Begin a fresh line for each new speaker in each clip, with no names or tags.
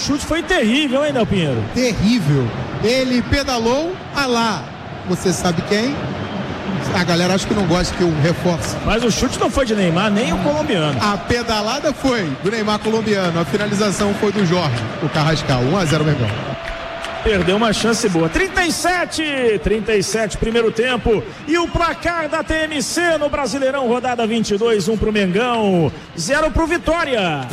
chute foi terrível, hein, Léo Pinheiro?
Terrível. Ele pedalou a lá. Você sabe quem? A galera acho que não gosta que eu reforce.
Mas o chute não foi de Neymar, nem o colombiano.
A pedalada foi do Neymar colombiano. A finalização foi do Jorge, o Carrascal. 1-0 Mengão.
Perdeu uma chance boa. 37, primeiro tempo. E o placar da TMC no Brasileirão, rodada 22, 1 pro Mengão, 0 pro Vitória.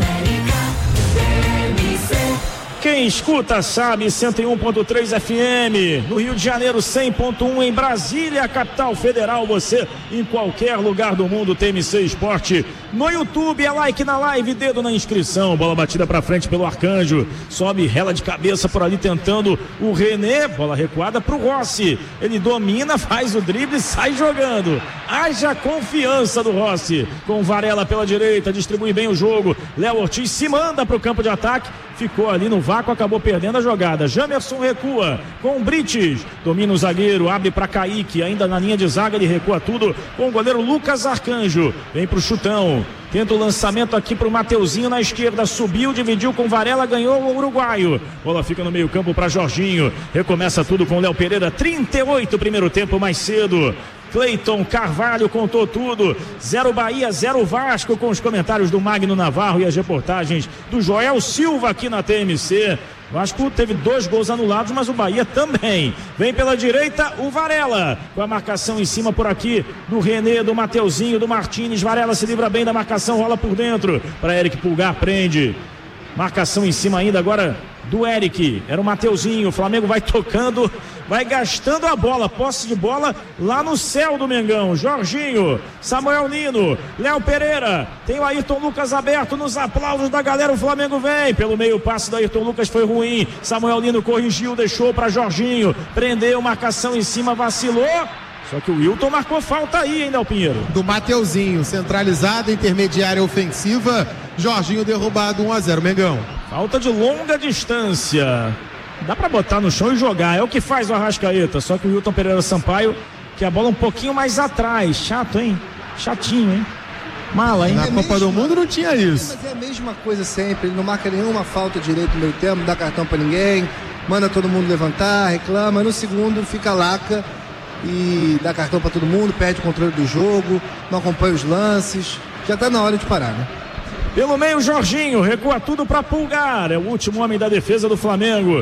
Quem escuta sabe, 101.3 FM, no Rio de Janeiro 100.1, em Brasília, capital federal, você em qualquer lugar do mundo, TMC Esporte. No YouTube, é like na live, dedo na inscrição, bola batida pra frente pelo Arcanjo, sobe, rela de cabeça por ali tentando o René, bola recuada pro Rossi, ele domina, faz o drible e sai jogando. Haja confiança do Rossi, com Varela pela direita, distribui bem o jogo, Léo Ortiz se manda pro campo de ataque, ficou ali no vácuo, acabou perdendo a jogada. Jamerson recua com o Brites, domina o zagueiro, abre para Kaique, ainda na linha de zaga, ele recua tudo com o goleiro Lucas Arcanjo, vem pro chutão, tenta o lançamento aqui pro Mateuzinho na esquerda, subiu, dividiu com Varela, ganhou o uruguaio, bola fica no meio campo para Jorginho, recomeça tudo com Léo Pereira, 38 primeiro tempo mais cedo. Cleiton Carvalho contou tudo, 0 Bahia, 0 Vasco, com os comentários do Magno Navarro e as reportagens do Joel Silva aqui na TMC. Vasco teve 2 gols anulados, mas o Bahia também. Vem pela direita o Varela, com a marcação em cima por aqui do René, do Mateuzinho, do Martínez. Varela se livra bem da marcação, rola por dentro para Eric Pulgar, prende. Marcação em cima ainda agora do Eric, era o Mateuzinho, o Flamengo vai tocando, vai gastando a bola, posse de bola lá no céu do Mengão. Jorginho, Samuel Lino, Léo Pereira, tem o Ayrton Lucas aberto nos aplausos da galera, o Flamengo vem, pelo meio, o passe do Ayrton Lucas foi ruim, Samuel Lino corrigiu, deixou para Jorginho, prendeu, marcação em cima, vacilou, só que o Wilton marcou falta aí, hein, Léo Pinheiro?
Do Mateuzinho, centralizada, intermediária ofensiva, Jorginho derrubado, 1-0 Mengão.
Falta de longa distância. Dá pra botar no chão e jogar. É o que faz o Arrascaeta. Só que o Wilton Pereira Sampaio, que a bola um pouquinho mais atrás. Chato, hein? Chatinho, hein? Mala, hein?
Na Copa do Mundo não tinha isso.
Mas é a mesma coisa sempre. Ele não marca nenhuma falta direito no meio tempo, não dá cartão pra ninguém, manda todo mundo levantar, reclama. No segundo fica laca e dá cartão pra todo mundo, perde o controle do jogo, não acompanha os lances. Já tá na hora de parar, né?
Pelo meio, Jorginho, recua tudo para Pulgar, é o último homem da defesa do Flamengo,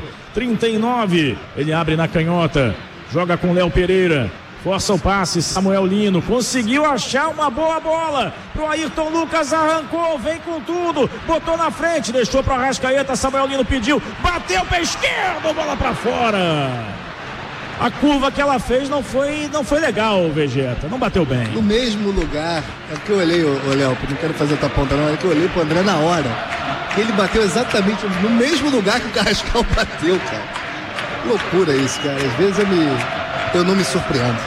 39, ele abre na canhota, joga com Léo Pereira, força o passe, Samuel Lino, conseguiu achar uma boa bola, pro Ayrton Lucas, arrancou, vem com tudo, botou na frente, deixou pro Arrascaeta, Samuel Lino pediu, bateu pé esquerdo, bola para fora. A curva que ela fez não foi legal, Vegeta, não bateu bem.
No mesmo lugar, é que eu olhei, Léo, não quero fazer outra ponta não, é que eu olhei pro André na hora, que ele bateu exatamente no mesmo lugar que o Carrascal bateu, cara. Que loucura isso, cara, às vezes eu não me surpreendo.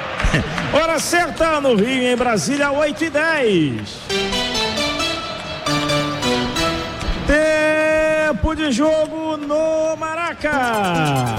Hora certa no Rio, em Brasília, 8h10. Tempo de jogo no Maraca.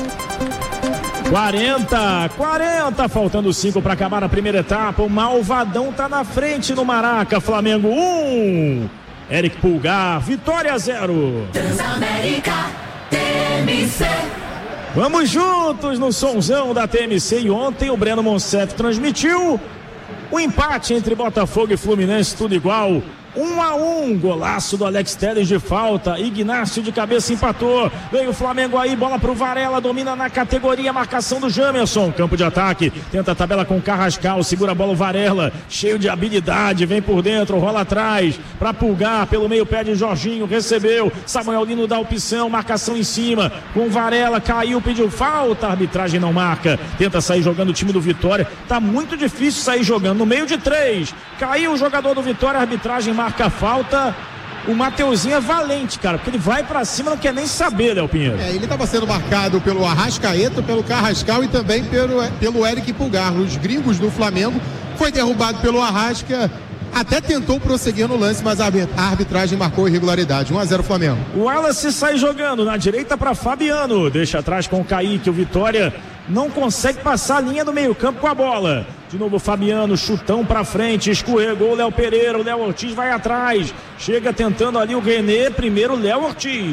40, faltando 5 para acabar a primeira etapa. O Malvadão tá na frente no Maraca. Flamengo 1, Eric Pulgar, Vitória 0.
Transamérica, TMC.
Vamos juntos no sonzão da TMC. E ontem o Breno Monsanto transmitiu o empate entre Botafogo e Fluminense, tudo igual. 1-1, golaço do Alex Telles de falta, Ignacio de cabeça empatou, veio o Flamengo aí, bola pro Varela, domina na categoria, marcação do Jamerson, campo de ataque, tenta a tabela com o Carrascal, segura a bola o Varela, cheio de habilidade, vem por dentro, rola atrás, pra Pulgar, pelo meio pede Jorginho, recebeu, Samuel Lino dá opção, marcação em cima, com Varela, caiu, pediu falta, a arbitragem não marca, tenta sair jogando o time do Vitória, tá muito difícil sair jogando, no meio de 3, caiu o jogador do Vitória, a arbitragem marca a falta. O Mateuzinho é valente, cara, porque ele vai pra cima, não quer nem saber, Léo Pinheiro.
Ele estava sendo marcado pelo Arrascaeta, pelo Carrascal e também pelo Eric Pulgar. Os gringos do Flamengo, foi derrubado pelo Arrasca, até tentou prosseguir no lance, mas a arbitragem marcou irregularidade. 1-0 Flamengo.
O Wallace sai jogando na direita para Fabiano, deixa atrás com o Kaique. O Vitória não consegue passar a linha do meio campo com a bola. De novo o Fabiano, chutão pra frente, escorregou o Léo Pereira, o Léo Ortiz vai atrás, chega tentando ali o René, primeiro o Léo Ortiz.